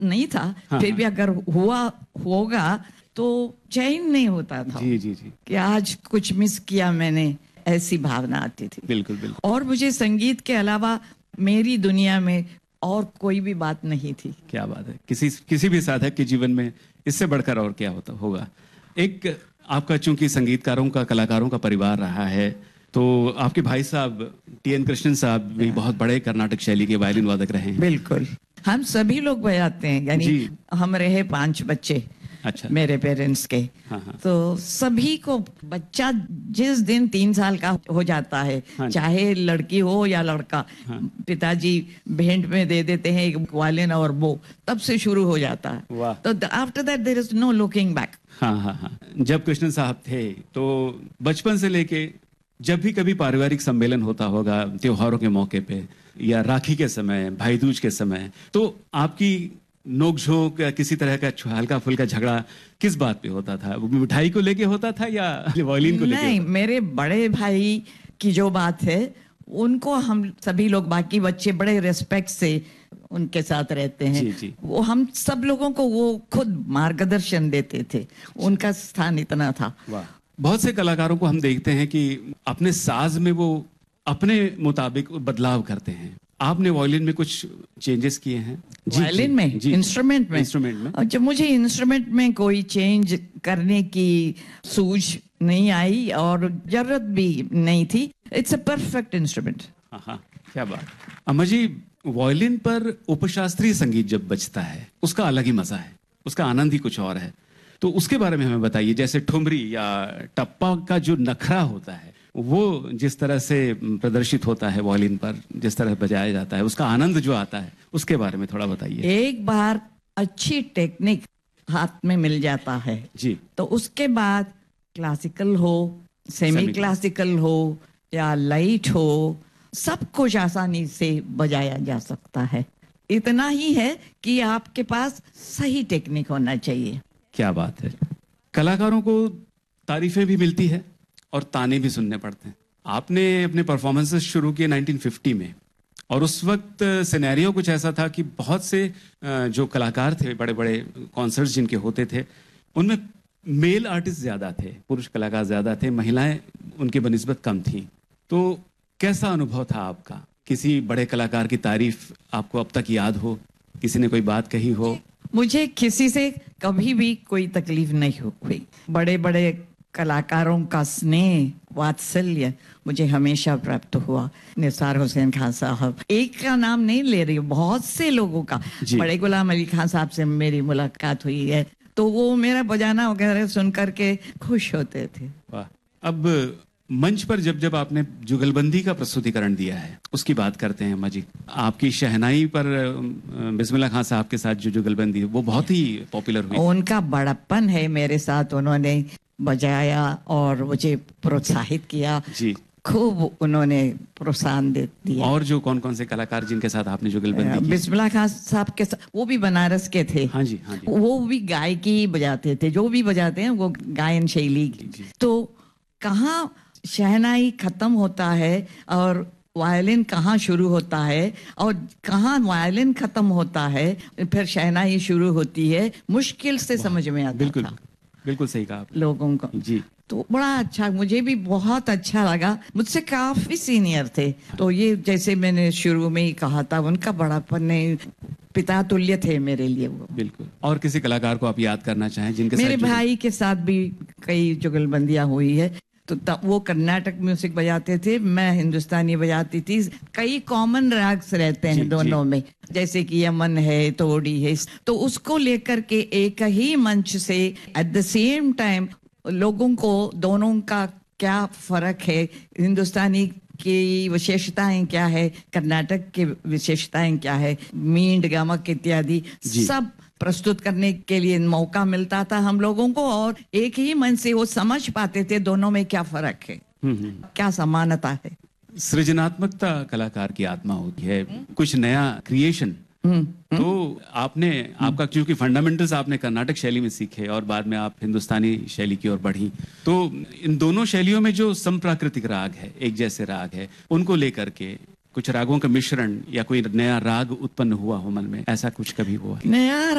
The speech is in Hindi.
नहीं था, फिर भी अगर होगा तो चैन नहीं होता था। जी जी जी। कि आज कुछ मिस किया मैंने, ऐसी भावना आती थी। बिल्कुल बिल्कुल। और मुझे संगीत के अलावा मेरी दुनिया में और कोई भी बात नहीं थी। क्या बात है, किसी भी साधक के जीवन में इससे बढ़कर और क्या होगा। एक आपका चूंकि संगीतकारों का, कलाकारों का परिवार रहा है, तो आपके भाई साहब टी.एन. कृष्णन साहब भी बहुत बड़े कर्नाटक शैली के वायलिन वादक रहे हैं। बिल्कुल, हम सभी लोग बजाते हैं, यानी हम रहे 5 बच्चे। अच्छा। मेरे पेरेंट्स के। हाँ। तो सभी को बच्चा जिस दिन 3 साल का हो जाता है, चाहे लड़की हो या लड़का, पिताजी भेंट में दे देते हैं एक वायलिन और वो तब से शुरू हो जाता है। तो after that there is no looking back. हाँ। जब कृष्णन साहब थे तो बचपन से लेके जब भी कभी पारिवारिक सम्मेलन होता होगा, त्योहारों के मौके पे या राखी के समय, भाई दूज के समय, तो आपकी नोकझोंक या किसी तरह का हल्का फुल्का झगड़ा किस बात पे होता था? वो मिठाई को लेके होता था या वायलिन को लेके? नहीं, मेरे बड़े भाई की जो बात है, उनको हम सभी लोग, बाकी बच्चे बड़े रिस्पेक्ट से उनके साथ रहते हैं। जी। वो हम सब लोगों को वो खुद मार्गदर्शन देते थे, उनका स्थान इतना था। वाह। बहुत से कलाकारों को हम देखते हैं कि अपने साज में वो अपने मुताबिक बदलाव करते हैं। आपने वायलिन में कुछ चेंजेस किए हैं? वायलिन में? इंस्ट्रूमेंट में? इंस्ट्रूमेंट में। जब मुझे इंस्ट्रूमेंट में कोई चेंज करने की सूझ नहीं आई और जरूरत भी नहीं थी। It's a perfect instrument. हाँ, क्या बात। अम्मा जी, वायलिन पर उपशास्त्रीय संगीत जब बजता है उसका अलग ही मजा है, उसका आनंद ही कुछ और है। तो उसके बारे में हमें बताइए। जैसे ठुमरी या टप्पा का जो नखरा होता है, वो जिस तरह से प्रदर्शित होता है वायलिन पर, जिस तरह बजाया जाता है, उसका आनंद जो आता है, उसके बारे में थोड़ा बताइए। एक बार अच्छी टेक्निक हाथ में मिल जाता है जी, तो उसके बाद क्लासिकल हो, सेमी क्लासिकल हो या लाइट हो, सब कुछ आसानी से बजाया जा सकता है। इतना ही है कि आपके पास सही टेक्निक होना चाहिए। क्या बात है। कलाकारों को तारीफें भी मिलती है और ताने भी सुनने पड़ते हैं। आपने अपने परफॉर्मेंसेस शुरू किए 1950 में, और उस वक्त सिनेरियो कुछ ऐसा था कि बहुत से जो कलाकार थे, बड़े बड़े कॉन्सर्ट्स जिनके होते थे, उनमें मेल आर्टिस्ट ज्यादा थे, पुरुष कलाकार ज्यादा थे, महिलाएं उनके बनिस्बत कम थी। तो कैसा अनुभव था आपका? किसी बड़े कलाकार की तारीफ आपको अब तक याद हो, किसी ने कोई बात कही हो? मुझे किसी से कभी भी कोई तकलीफ नहीं हुई। बड़े बड़े कलाकारों का स्नेह, वात्सल्य मुझे हमेशा प्राप्त हुआ। निसार हुसैन खान साहब, एक का नाम नहीं ले रही, बहुत से लोगों का। बड़े गुलाम अली खान साहब से मेरी मुलाकात हुई है, तो वो मेरा बजाना वगैरह सुन करके खुश होते थे। वाह। अब मंच पर जब आपने जुगलबंदी का प्रस्तुतिकरण दिया है, उसकी बात करते हैं अम्मा जी। आपकी शहनाई पर बिस्मिल्लाह खान साहब के साथ जो जुगलबंदी है, वो बहुत ही पॉपुलर हुई। उनका बड़प्पन है मेरे साथ, उन्होंने बजाया और मुझे प्रोत्साहित किया जी। खूब उन्होंने प्रोत्साहन दे दिया। और जो कौन कौन से कलाकार जिनके साथ आपने जुगलबंदी की? बिस्मिल्लाह खान साहब के साथ, वो भी बनारस के थे। हाँ जी। वो भी गायकी बजाते थे, जो भी बजाते हैं वो गायन शैली। तो कहाँ शहनाई खत्म होता है और वायलिन कहाँ शुरू होता है, और कहाँ वायलिन खत्म होता है फिर शहनाई शुरू होती है, मुश्किल से समझ में आता। बिल्कुल सही कहा लोगों को जी। तो बड़ा अच्छा, मुझे भी बहुत अच्छा लगा। मुझसे काफी सीनियर थे, तो ये जैसे मैंने शुरू में ही कहा था, उनका बड़ापन पिता तुल्य थे मेरे लिए वो। बिल्कुल। और किसी कलाकार को आप याद करना चाहें जिनके मेरे भाई के साथ भी कई जुगलबंदियां हुई है। तो वो कर्नाटक म्यूजिक बजाते थे, मैं हिंदुस्तानी बजाती थी। कई कॉमन राग्स रहते हैं दोनों में, जैसे कि यमन है, तोड़ी है, तो उसको लेकर के एक ही मंच से एट द सेम टाइम लोगों को दोनों का क्या फर्क है, हिंदुस्तानी की विशेषताएं क्या है, कर्नाटक की विशेषताएं क्या है, मींड, गमक इत्यादि सब प्रस्तुत करने के लिए मौका मिलता था हम लोगों को, और एक ही मन से वो समझ पाते थे दोनों में क्या फर्क है, क्या समानता है। सृजनात्मकता कलाकार की आत्मा होती है, कुछ नया क्रिएशन। तो आपका क्योंकि फंडामेंटल्स आपने कर्नाटक शैली में सीखे और बाद में आप हिंदुस्तानी शैली की ओर बढ़ी, तो इन दोनों शैलियों में जो समप्राकृतिक राग है, एक जैसे राग है, उनको लेकर के कुछ रागों का मिश्रण या कोई नया राग उत्पन्न हुआ हो मन में, ऐसा कुछ कभी हुआ? नया